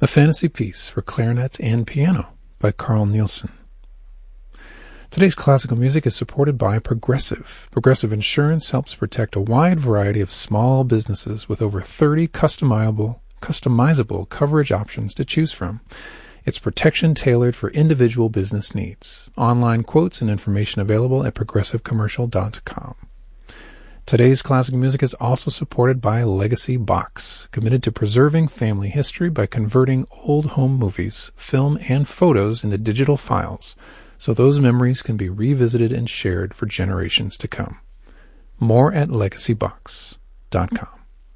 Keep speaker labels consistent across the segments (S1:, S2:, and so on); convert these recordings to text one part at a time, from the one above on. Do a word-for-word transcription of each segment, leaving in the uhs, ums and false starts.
S1: a fantasy piece for clarinet and piano by Carl Nielsen. Today's classical music is supported by Progressive. Progressive Insurance helps protect a wide variety of small businesses with over thirty customizable, customizable coverage options to choose from. It's protection tailored for individual business needs. Online quotes and information available at progressive commercial dot com. Today's classic music is also supported by Legacy Box, committed to preserving family history by converting old home movies, film, and photos into digital files, so those memories can be revisited and shared for generations to come. More at legacy box dot com.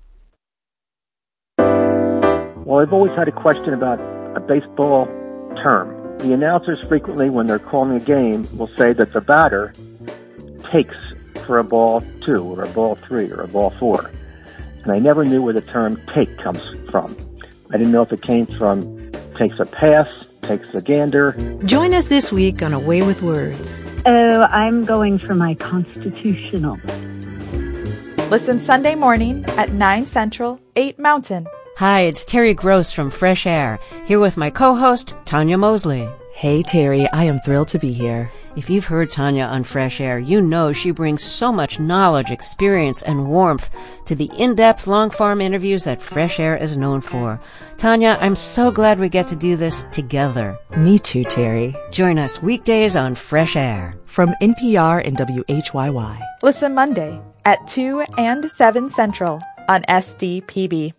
S2: Well, I've always had a question about a baseball term. The announcers frequently, when they're calling a game, will say that the batter takes for a ball two, or a ball three, or a ball four. And I never knew where the term take comes from. I didn't know if it came from takes a pass, takes a gander.
S3: Join us this week on A Way with Words.
S4: Oh, I'm going for my constitutional.
S5: Listen Sunday morning at nine Central, eight Mountain.
S6: Hi, it's Terry Gross from Fresh Air, here with my co-host, Tanya Mosley.
S7: Hey, Terry, I am thrilled to be here.
S6: If you've heard Tanya on Fresh Air, you know she brings so much knowledge, experience, and warmth to the in-depth long-form interviews that Fresh Air is known for. Tanya, I'm so glad we get to do this together.
S7: Me too, Terry.
S6: Join us weekdays on Fresh Air.
S7: From N P R and W H Y Y.
S5: Listen Monday at two and seven Central on S D P B.